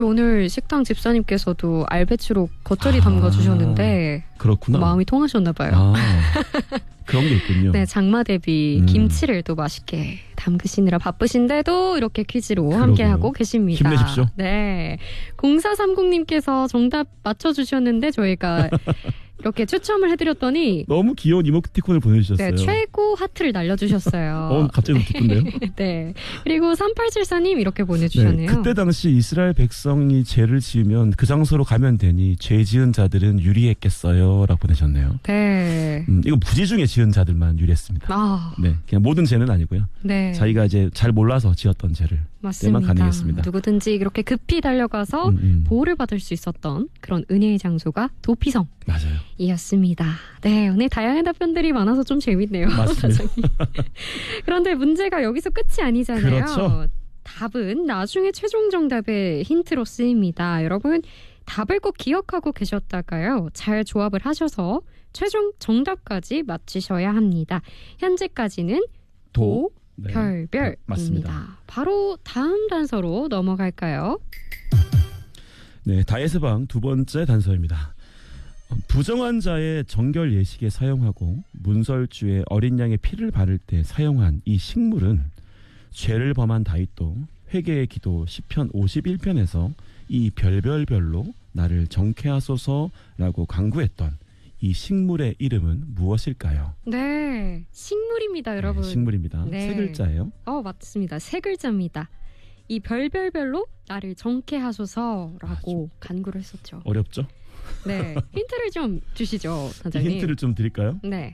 오늘 식당 집사님께서도 알배추로 겉절이 담가주셨는데 그렇구나. 마음이 통하셨나 봐요. 그런 게 있군요. 네, 장마 대비 김치를 또 맛있게 담그시느라 바쁘신데도 이렇게 퀴즈로 함께하고 계십니다. 힘내십시오. 네, 0430님께서 정답 맞춰주셨는데 저희가 이렇게 추첨을 해드렸더니 너무 귀여운 이모티콘을 보내주셨어요. 네, 최고 하트를 날려주셨어요. 갑자기 너무 기쁜데요? 네. 그리고 3874님 이렇게 보내주셨네요. 네, 그때 당시 이스라엘 백성이 죄를 지으면 그 장소로 가면 되니 죄 지은 자들은 유리했겠어요 라고 보내셨네요. 네. 이건 부지 중에 지은 자들만 유리했습니다. 네, 그냥 모든 죄는 아니고요. 네. 자기가 이제 잘 몰라서 지었던 죄를 때만 가능했습니다. 누구든지 이렇게 급히 달려가서 보호를 받을 수 있었던 그런 은혜의 장소가 도피성. 맞아요. 이었습니다. 네, 오늘 다양한 답변들이 많아서 좀 재밌네요. 맞습니다. 그런데 문제가 여기서 끝이 아니잖아요. 그렇죠. 답은 나중에 최종 정답의 힌트로 쓰입니다. 여러분 답을 꼭 기억하고 계셨다가요. 잘 조합을 하셔서 최종 정답까지 맞히셔야 합니다. 현재까지는 도, 네. 별별입니다. 맞습니다. 바로 다음 단서로 넘어갈까요? 네, 다예스방 두 번째 단서입니다. 부정한 자의 정결 예식에 사용하고 문설주에 어린 양의 피를 바를 때 사용한 이 식물은 죄를 범한 다윗도 회개의 기도 시편 51편에서 이 별별별로 나를 정케하소서라고 간구했던 이 식물의 이름은 무엇일까요? 네, 식물입니다, 여러분. 네, 식물입니다. 네. 세 글자예요. 맞습니다. 세 글자입니다. 이 별별별로 나를 정케하소서라고 간구를 했었죠. 어렵죠? 네, 힌트를 좀 주시죠, 단장님. 힌트를 좀 드릴까요? 네.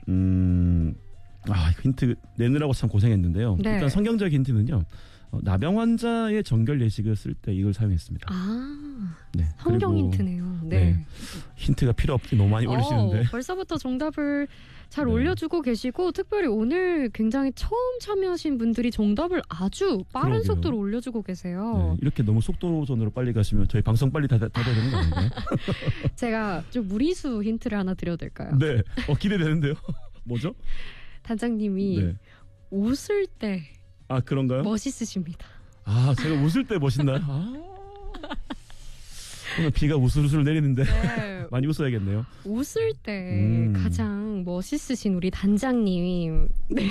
힌트 내느라고 참 고생했는데요. 네. 일단 성경적 힌트는요. 나병 환자의 정결 예식을 쓸 때 이걸 사용했습니다. 네. 성경 그리고, 힌트네요. 네. 힌트가 필요 없이 너무 많이 올리시는데. 벌써부터 정답을 잘 네. 올려주고 계시고 특별히 오늘 굉장히 처음 참여하신 분들이 정답을 아주 빠른 그러게요. 속도로 올려주고 계세요. 네, 이렇게 너무 속도전으로 빨리 가시면 저희 방송 빨리 닫아야 되는 거 아닌가요? 제가 좀 무리수 힌트를 하나 드려도 될까요? 네. 기대되는데요. 뭐죠? 단장님이 네. 웃을 때 그런가요? 멋있으십니다. 제가 웃을 때 멋있나요? 오늘 비가 우슬우슬 내리는데 네. 많이 웃어야겠네요. 웃을 때 가장 멋있으신 우리 단장님. 네.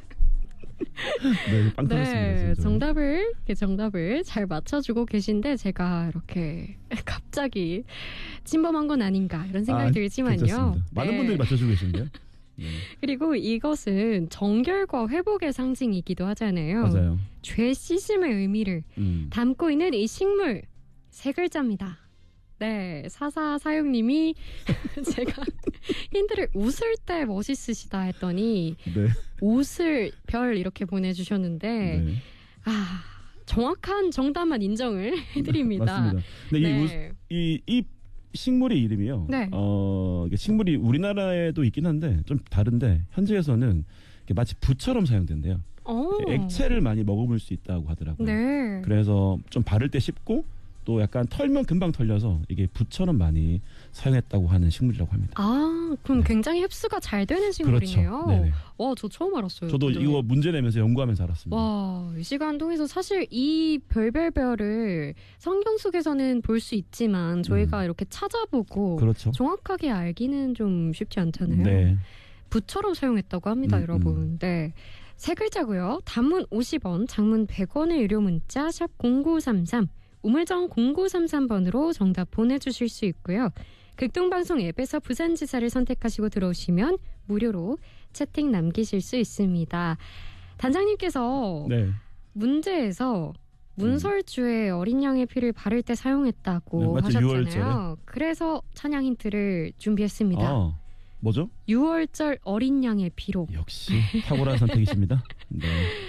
네, 빵 터졌습니다. 네, 정답을 잘 맞춰주고 계신데 제가 이렇게 갑자기 침범한 건 아닌가 이런 생각이 들지만요. 괜찮습니다. 많은 분들이 맞춰주고 계신데요. 네. 그리고 이것은 정결과 회복의 상징이기도 하잖아요. 맞아요. 죄 씻음의 의미를 담고 있는 이 식물 세 글자입니다. 네, 4446님이 제가 힌트를 웃을 때 멋있으시다 했더니 네. 웃을 별 이렇게 보내주셨는데 네. 정확한 정답만 인정을 해드립니다. 맞습니다. 근데 이 식물의 이름이요. 네. 이게 식물이 우리나라에도 있긴 한데 좀 다른데 현지에서는 마치 부처럼 사용된대요. 액체를 많이 머금을 수 있다고 하더라고요. 네. 그래서 좀 바를 때 쉽고 또 약간 털면 금방 털려서 이게 부처럼 많이 사용했다고 하는 식물이라고 합니다. 그럼 굉장히 흡수가 잘 되는 식물이네요. 그렇죠. 네네. 저 처음 알았어요. 저도 이거 문제 내면서 연구하면서 알았습니다. 이 시간 통해서 사실 이 별별별을 성경 속에서는 볼 수 있지만 저희가 이렇게 찾아보고 그렇죠. 정확하게 알기는 좀 쉽지 않잖아요. 네. 부처럼 사용했다고 합니다, 여러분. 네. 세 글자고요. 단문 50원, 장문 100원의 유료 문자 샵 0933 우물정 0933번으로 정답 보내주실 수 있고요. 극동방송 앱에서 부산지사를 선택하시고 들어오시면 무료로 채팅 남기실 수 있습니다. 단장님께서 네. 문제에서 문설주에 어린 양의 피를 바를 때 사용했다고 하셨잖아요. 6월절에? 그래서 찬양 힌트를 준비했습니다. 뭐죠? 6월절 어린 양의 피로. 역시 탁월한 선택이십니다. 네.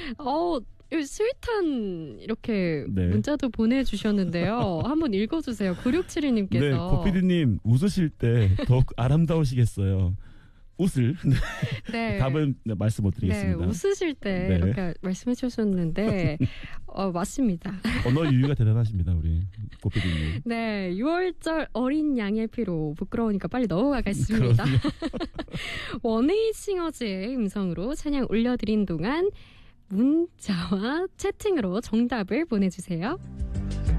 스윗한 이렇게 네. 문자도 보내주셨는데요. 한번 읽어주세요. 9671님께서. 네, 고피디님 웃으실 때 더욱 아름다우시겠어요. 웃을 네. 답은 말씀 못 드리겠습니다. 네, 웃으실 때 네. 이렇게 말씀해 주셨는데 맞습니다. 언어 유희가 대단하십니다, 우리 고피디님. 네, 6월절 어린 양의 피로 부끄러우니까 빨리 넘어가겠습니다. 원에이 싱어즈의 음성으로 찬양 올려드린 동안 문자와 채팅으로 정답을 보내주세요.